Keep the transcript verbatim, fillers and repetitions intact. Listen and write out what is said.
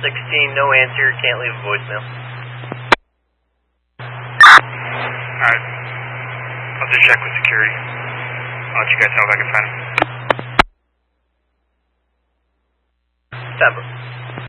sixteen, no answer, can't leave a voicemail. Alright. I'll just check with security. I'll let you guys know if I can find him. Temper.